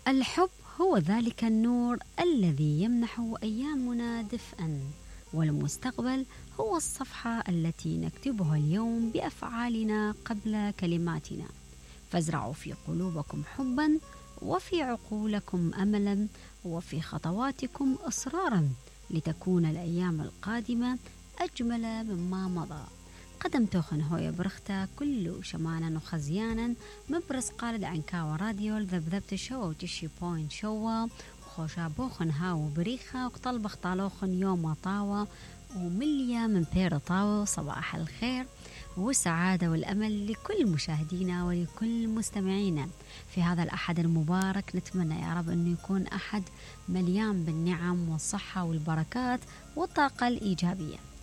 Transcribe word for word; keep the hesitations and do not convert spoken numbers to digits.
الحب هو ذلك النور الذي يمنح أيامنا دفئا، والمستقبل هو الصفحة التي نكتبها اليوم بأفعالنا قبل كلماتنا. فازرعوا في قلوبكم حبا، وفي عقولكم أملا، وفي خطواتكم إصرارا، لتكون الأيام القادمة أجمل مما مضى. قدمتوخن هويا برختا كل شمانا وخزيانا مبرز قالد عن كاوا راديو الذبذبت شو وتشي بوينت شوا وخوشا بوخن هاو بريخا وقطلب اختالوخن يوم طاوة ومليا من بير طاوة. صباح الخير والسعادة والأمل لكل مشاهدينا ولكل مستمعينا في هذا الأحد المبارك. نتمنى يا رب أنه يكون أحد مليان بالنعم والصحة والبركات والطاقة الإيجابية.